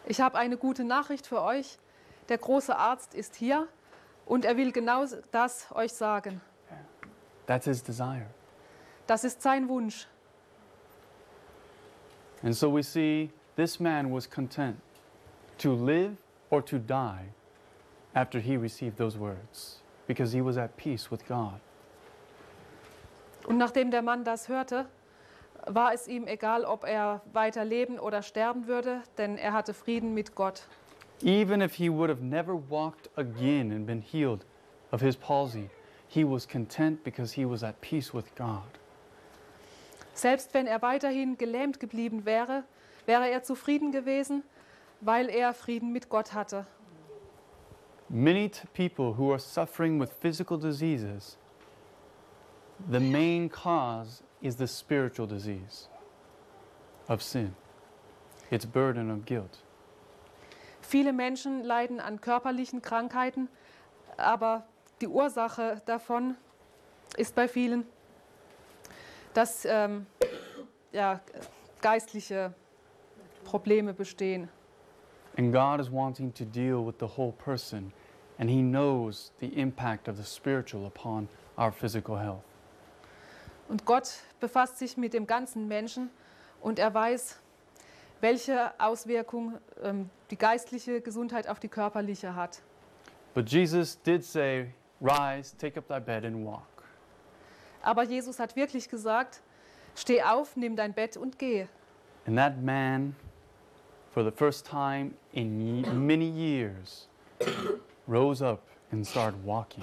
Ich habe eine gute Nachricht für euch. Der große Arzt ist hier und er will genau das euch sagen. That's his desire. Das ist sein Wunsch. And so we see this man was content to live or to die after he received those words, because he was at peace with God. Und nachdem der Mann das hörte, war es ihm egal, ob er weiter leben oder sterben würde, denn er hatte Frieden mit Gott. Even if he would have never walked again and been healed of his palsy, he was content because he was at peace with God. Selbst wenn er weiterhin gelähmt geblieben wäre, wäre er zufrieden gewesen, weil er Frieden mit Gott hatte. Many people who are suffering with physical diseases, the main cause is the spiritual disease of sin. Its burden of guilt. Viele Menschen leiden an körperlichen Krankheiten, aber die Ursache davon ist bei vielen, dass geistliche Probleme bestehen. And God is wanting to deal with the whole person, and He knows the impact of the spiritual upon our physical health. Und Gott befasst sich mit dem ganzen Menschen und er weiß, welche Auswirkung die geistliche Gesundheit auf die körperliche hat. But Jesus did say, "Rise, take up thy bed and walk." Aber Jesus hat wirklich gesagt, steh auf, nimm dein Bett und geh. And that man, for the first time in many years, rose up and started walking.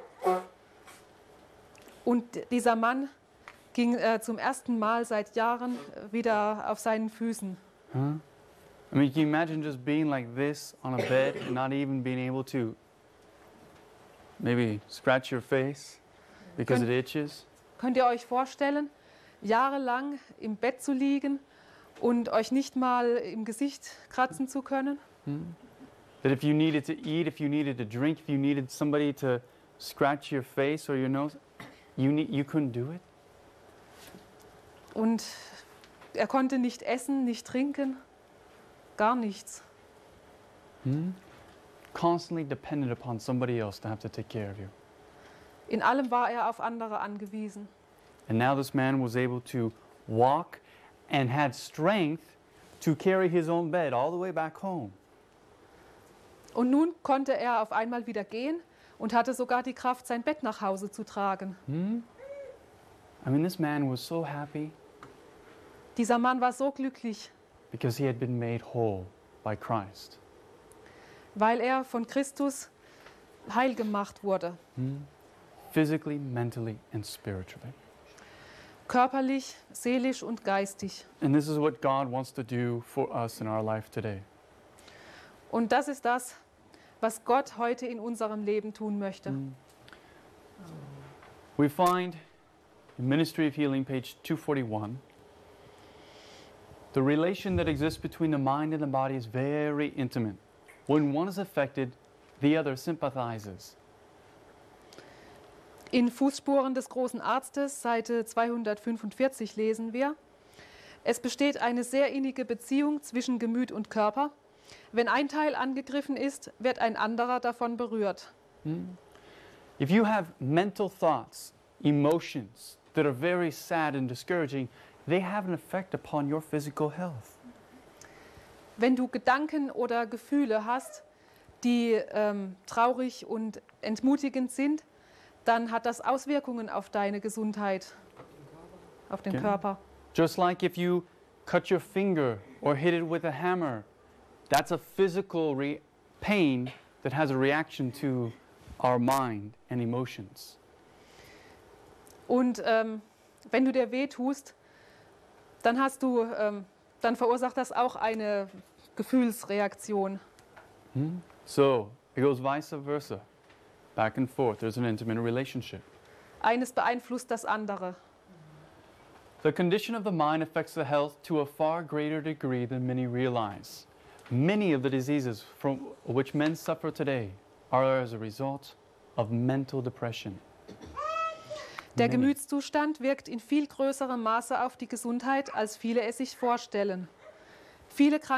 Und dieser Mann ging zum ersten Mal seit Jahren wieder auf seinen Füßen. Huh? I mean, can you imagine just being like this on a bed and not even being able to maybe scratch your face because it itches? Könnt ihr euch vorstellen, jahrelang im Bett zu liegen und euch nicht mal im Gesicht kratzen zu können? That if you needed to eat, if you needed to drink, if you needed somebody to scratch your face or your nose, you couldn't do it? Und er konnte nicht essen, nicht trinken, gar nichts. Constantly dependent upon somebody else to have to take care of you. In allem war er auf andere angewiesen. And now this man was able to walk and had strength to carry his own bed all the way back home. Und nun konnte er auf einmal wieder gehen und hatte sogar die Kraft, sein Bett nach Hause zu tragen. I mean, this man was so happy Dieser Mann war so glücklich, because he had been made whole by Christ. weil er von Christus heil gemacht wurde. Physically, mentally, and spiritually. Körperlich, seelisch und geistig. And this is what God wants to do for us in our life today. Und das ist das, was Gott heute in unserem Leben tun möchte. We find in Ministry of Healing, page 241, the relation that exists between the mind and the body is very intimate. When one is affected, the other sympathizes. In Fußspuren des großen Arztes, Seite 245 lesen wir: Es besteht eine sehr innige Beziehung zwischen Gemüt und Körper. Wenn ein Teil angegriffen ist, wird ein anderer davon berührt. If you have mental thoughts, emotions that are very sad and discouraging, they have an effect upon your physical health. Wenn du Gedanken oder Gefühle hast, die traurig und entmutigend sind, dann hat das Auswirkungen auf deine Gesundheit, auf den Körper. Just like if you cut your finger or hit it with a hammer, that's a physical pain that has a reaction to our mind and emotions. Und wenn du dir weh tust, dann verursacht das auch eine Gefühlsreaktion. So it goes vice versa, back and forth. There's an intimate relationship. Eines beeinflusst das andere. The condition of the mind affects the health to a far greater degree than many realize. Many of the diseases from which men suffer today are as a result of mental depression. Der Gemütszustand wirkt in viel größerem Maße auf die Gesundheit, als viele es sich vorstellen. Viele